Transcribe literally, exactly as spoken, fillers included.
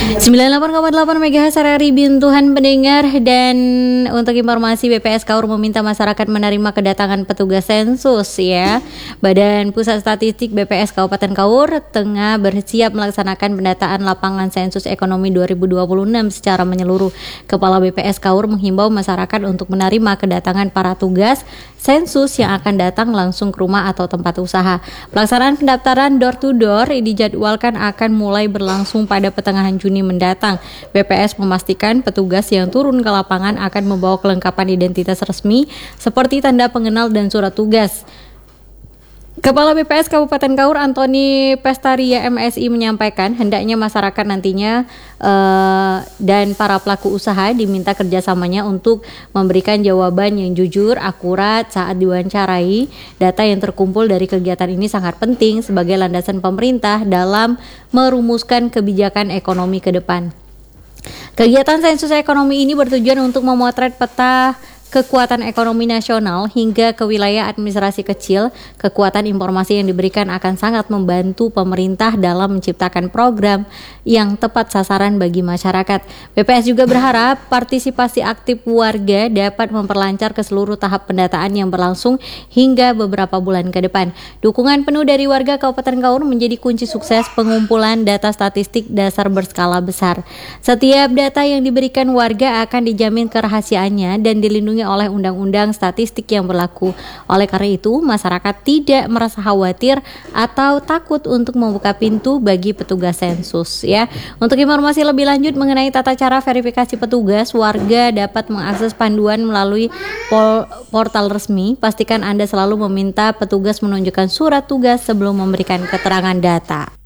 sembilan puluh delapan koma delapan MHz R R I Bintuhan pendengar, dan untuk informasi B P S Kaur meminta masyarakat menerima kedatangan petugas sensus ya. Badan Pusat Statistik B P S Kabupaten Kaur tengah bersiap melaksanakan pendataan lapangan sensus ekonomi dua ribu dua puluh enam secara menyeluruh. Kepala B P S Kaur menghimbau masyarakat untuk menerima kedatangan para tugas sensus yang akan datang langsung ke rumah atau tempat usaha. Pelaksanaan pendaftaran door to door dijadwalkan akan mulai berlangsung pada pertengahan Juni mendatang. B P S memastikan petugas yang turun ke lapangan akan membawa kelengkapan identitas resmi seperti tanda pengenal dan surat tugas. Kepala B P S Kabupaten Kaur Antoni Pestaria M Si menyampaikan hendaknya masyarakat nantinya uh, dan para pelaku usaha diminta kerjasamanya untuk memberikan jawaban yang jujur, akurat saat diwawancarai. Data yang terkumpul dari kegiatan ini sangat penting sebagai landasan pemerintah dalam merumuskan kebijakan ekonomi ke depan. Kegiatan sensus ekonomi ini bertujuan untuk memotret peta kekuatan ekonomi nasional hingga ke wilayah administrasi kecil. Kekuatan informasi yang diberikan akan sangat membantu pemerintah dalam menciptakan program yang tepat sasaran bagi masyarakat. B P S juga berharap partisipasi aktif warga dapat memperlancar ke seluruh tahap pendataan yang berlangsung hingga beberapa bulan ke depan. Dukungan penuh dari warga Kabupaten Kaur menjadi kunci sukses pengumpulan data statistik dasar berskala besar. Setiap data yang diberikan warga akan dijamin kerahasiaannya dan dilindungi oleh undang-undang statistik yang berlaku. Oleh karena itu, masyarakat tidak merasa khawatir atau takut untuk membuka pintu bagi petugas sensus ya. Untuk informasi lebih lanjut mengenai tata cara verifikasi petugas, warga dapat mengakses panduan melalui pol- portal resmi. Pastikan Anda selalu meminta petugas menunjukkan surat tugas sebelum memberikan keterangan data.